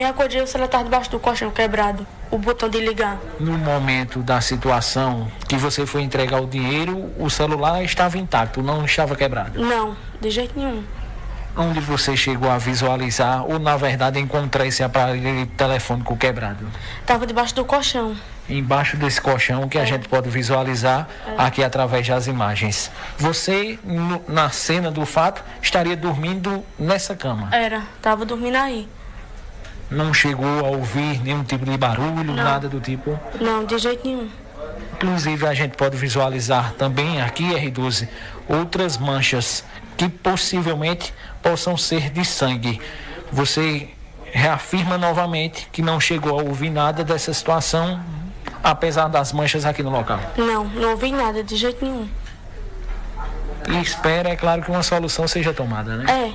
Eu acordei, o celular estava debaixo do colchão quebrado, o botão de ligar. No momento da situação que você foi entregar o dinheiro, o celular estava intacto, não estava quebrado? Não, de jeito nenhum. Onde você chegou a visualizar ou, na verdade, encontrar esse aparelho telefônico quebrado? Estava debaixo do colchão. Embaixo desse colchão que a gente pode visualizar aqui através das imagens. Você, na cena do fato, estaria dormindo nessa cama? Estava dormindo aí. Não chegou a ouvir nenhum tipo de barulho, nada do tipo? Não, de jeito nenhum. Inclusive, a gente pode visualizar também aqui, R12, outras manchas que possivelmente possam ser de sangue. Você reafirma novamente que não chegou a ouvir nada dessa situação, apesar das manchas aqui no local? Não ouvi nada, de jeito nenhum. E espera, é claro, que uma solução seja tomada, né?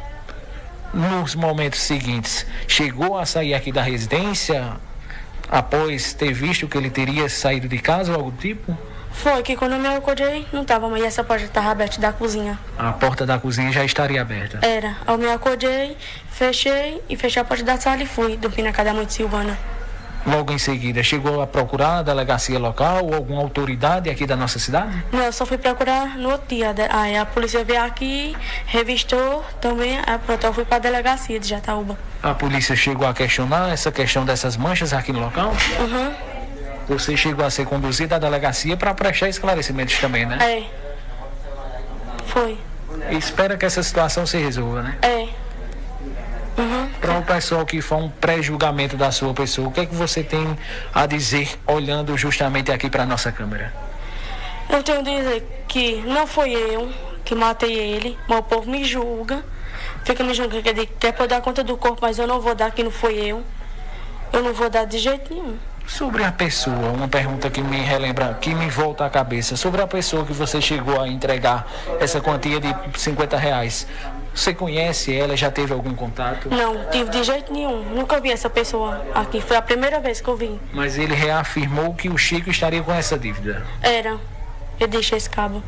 Nos momentos seguintes, chegou a sair aqui da residência após ter visto que ele teria saído de casa ou algo do tipo? Foi que quando eu me acordei, não estava, mas essa porta estava aberta da cozinha. A porta da cozinha já estaria aberta? Eu me acordei, fechei a porta da sala e fui dormir na casa da mãe de Silvana. Logo em seguida, chegou a procurar a delegacia local ou alguma autoridade aqui da nossa cidade? Não, eu só fui procurar no outro dia. Aí a polícia veio aqui, revistou também, eu fui para a delegacia de Jataúba. A polícia chegou a questionar essa questão dessas manchas aqui no local? Uhum. Você chegou a ser conduzida à delegacia para prestar esclarecimentos também, né? Foi. E espera que essa situação se resolva, né? Uhum. Para o pessoal que for um pré-julgamento da sua pessoa, o que é que você tem a dizer olhando justamente aqui para a nossa câmera? Eu tenho a dizer que não foi eu que matei ele, mas o povo me julga. Fica me julgando que quer pra eu dar conta do corpo, mas eu não vou dar, que não foi eu. Eu não vou dar de jeito nenhum. Sobre a pessoa, uma pergunta que me relembra, que me volta à cabeça. Sobre a pessoa que você chegou a entregar essa quantia de R$50. Você conhece ela? Já teve algum contato? Não, tive de jeito nenhum. Nunca vi essa pessoa aqui. Foi a primeira vez que eu vi. Mas ele reafirmou que o Chico estaria com essa dívida? Eu deixei esse cabo.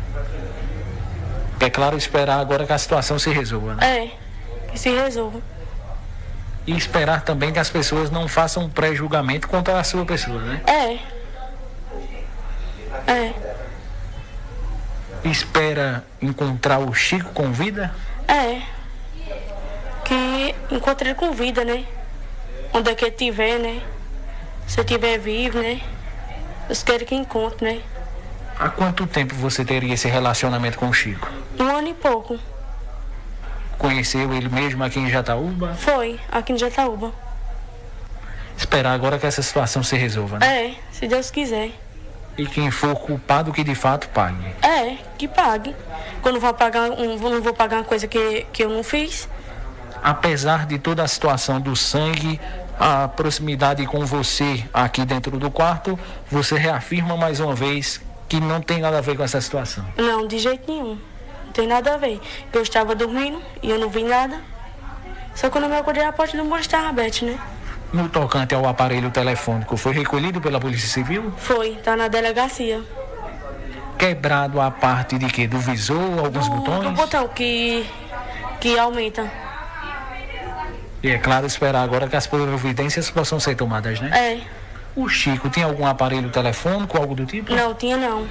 É claro, esperar agora que a situação se resolva, né? Que se resolva. E esperar também que as pessoas não façam um pré-julgamento contra a sua pessoa, né? Espera encontrar o Chico com vida? Que encontre ele com vida, né? Onde é que ele estiver, né? Se ele estiver vivo, né? Eu quero que encontre, né? Há quanto tempo você teria esse relacionamento com o Chico? 1 ano e pouco. Conheceu ele mesmo aqui em Jataúba? Foi, aqui em Jataúba. Esperar agora que essa situação se resolva, né? Se Deus quiser. E quem for culpado que de fato pague. Que pague. Quando não vou pagar uma coisa que eu não fiz. Apesar de toda a situação do sangue, a proximidade com você aqui dentro do quarto, você reafirma mais uma vez que não tem nada a ver com essa situação? Não, de jeito nenhum. Não tem nada a ver. Eu estava dormindo e eu não vi nada. Só quando eu me acordei, a porta do muro estava aberta, né? No tocante ao aparelho telefônico, foi recolhido pela Polícia Civil? Foi, tá na delegacia. Quebrado a parte de quê? Do visor, alguns botões? Do botão que aumenta. E é claro, esperar agora que as providências possam ser tomadas, né? O Chico tinha algum aparelho telefônico, algo do tipo? Não, tinha não.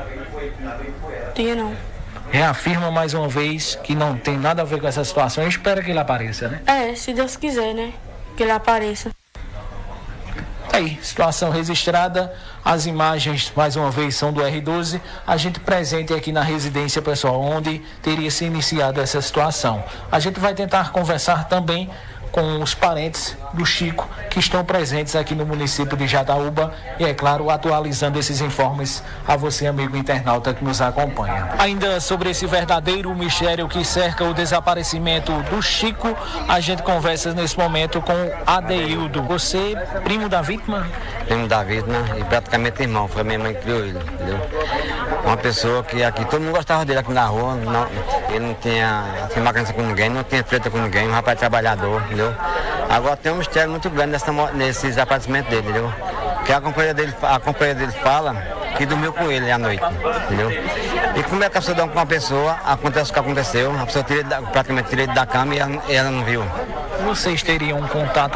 Reafirma mais uma vez que não tem nada a ver com essa situação e espera que ele apareça, né? Se Deus quiser, né? Que ele apareça. Aí, situação registrada, as imagens mais uma vez são do R12, a gente presente aqui na residência, pessoal, onde teria se iniciado essa situação. A gente vai tentar conversar também com os parentes do Chico que estão presentes aqui no município de Jataúba e, é claro, atualizando esses informes a você, amigo internauta que nos acompanha. Ainda sobre esse verdadeiro mistério que cerca o desaparecimento do Chico, a gente conversa nesse momento com Adeildo. Você, primo da vítima? Primo da vítima e praticamente irmão, foi a minha mãe que criou ele, entendeu? Uma pessoa que aqui, todo mundo gostava dele aqui na rua, ele não tinha macança com ninguém, não tinha treta com ninguém, um rapaz trabalhador, entendeu? Agora tem um mistério muito grande nesse desaparecimento dele, entendeu? Que a companheira dele fala que dormiu com ele à noite, entendeu? E como é que a pessoa dorme com uma pessoa, acontece o que aconteceu, a pessoa praticamente tira ele da cama e ela não viu. vocês teriam um contato